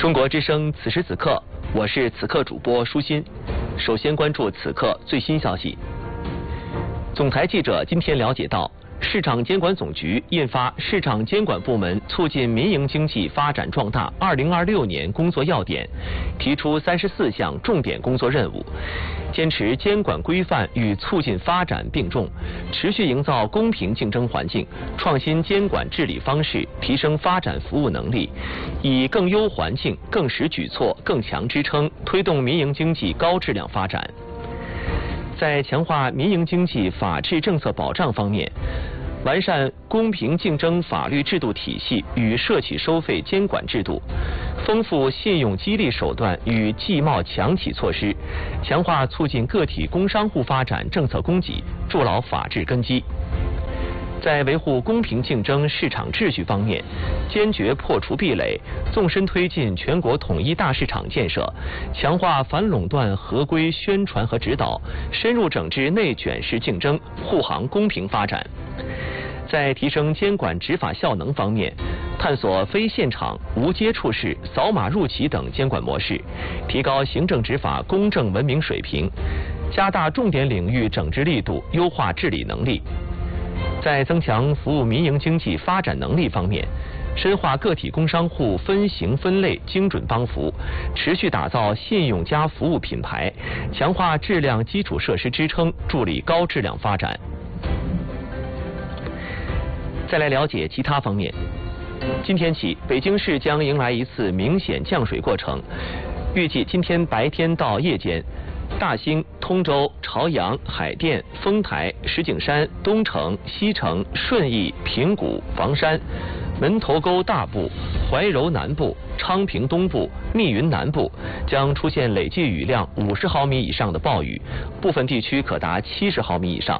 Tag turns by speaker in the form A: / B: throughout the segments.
A: 中国之声此时此刻，我是此刻主播舒心。首先关注此刻最新消息。总台记者今天了解到，市场监管总局印发《市场监管部门促进民营经济发展壮大2026年工作要点》，提出34项重点工作任务，坚持监管规范与促进发展并重，持续营造公平竞争环境，创新监管治理方式，提升发展服务能力，以更优环境、更实举措、更强支撑，推动民营经济高质量发展。在强化民营经济法治政策保障方面，完善公平竞争法律制度体系与涉企收费监管制度，丰富信用激励手段与继贸强企措施，强化促进个体工商户发展政策供给，筑牢法治根基。在维护公平竞争市场秩序方面，坚决破除壁垒，纵深推进全国统一大市场建设，强化反垄断合规宣传和指导，深入整治内卷式竞争，护航公平发展。在提升监管执法效能方面，探索非现场、无接触式、扫码入企等监管模式，提高行政执法公正文明水平，加大重点领域整治力度，优化治理能力。在增强服务民营经济发展能力方面，深化个体工商户分型分类精准帮扶，持续打造信用加服务品牌，强化质量基础设施支撑，助力高质量发展。再来了解其他方面。今天起，北京市将迎来一次明显降水过程，预计今天白天到夜间，大兴、通州、朝阳、海淀、丰台、石景山、东城、西城、顺义、平谷、房山、门头沟大部、怀柔南部、昌平东部、密云南部将出现累计雨量50毫米以上的暴雨，部分地区可达70毫米以上。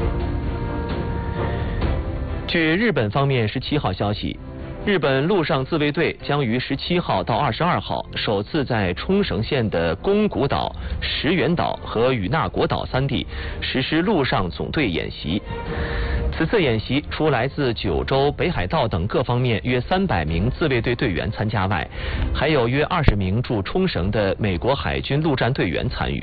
A: 据日本方面17号消息，日本陆上自卫队将于17号到22号首次在冲绳县的宫古岛、石垣岛和与那国岛3地实施陆上总队演习。此次演习除来自九州、北海道等各方面约300名自卫队队员参加外，还有约20名驻冲绳的美国海军陆战队员参与。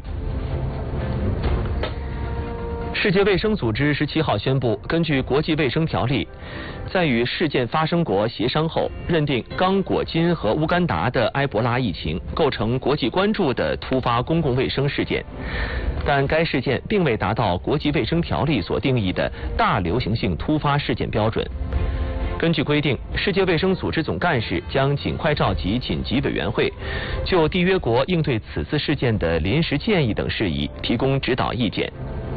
A: 世界卫生组织17号宣布，根据国际卫生条例，在与事件发生国协商后，认定刚果金和乌干达的埃博拉疫情构成国际关注的突发公共卫生事件，但该事件并未达到国际卫生条例所定义的大流行性突发事件标准。根据规定，世界卫生组织总干事将尽快召集紧急委员会，就缔约国应对此次事件的临时建议等事宜提供指导意见。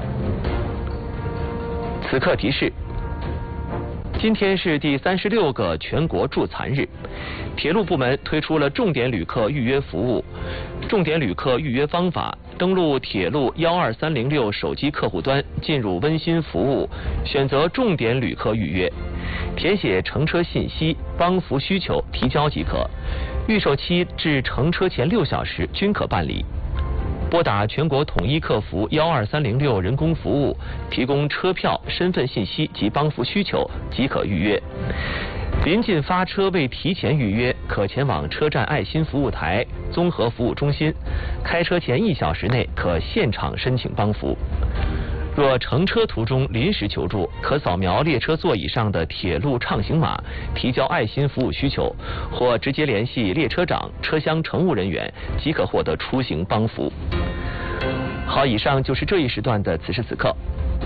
A: 此刻提示：今天是第36个全国助残日，铁路部门推出了重点旅客预约服务、重点旅客预约方法。登录铁路12306手机客户端，进入温馨服务，选择重点旅客预约，填写乘车信息、帮扶需求，提交即可。预售期至乘车前6小时均可办理。拨打全国统一客服12306人工服务，提供车票、身份信息及帮扶需求即可预约。临近发车未提前预约，可前往车站爱心服务台、综合服务中心，开车前1小时内可现场申请帮扶。若乘车途中临时求助，可扫描列车座椅上的铁路畅行码，提交爱心服务需求，或直接联系列车长、车厢乘务人员，即可获得出行帮扶。好，以上就是这一时段的此时此刻。